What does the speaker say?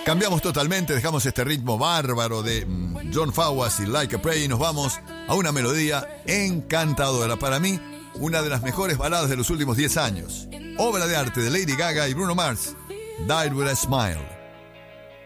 Cambiamos totalmente, dejamos este ritmo bárbaro de John Fawaz y Like a Prayer y nos vamos a una melodía encantadora. Para mí, una de las mejores baladas de los últimos 10 años. Obra de arte de Lady Gaga y Bruno Mars, Die With a Smile.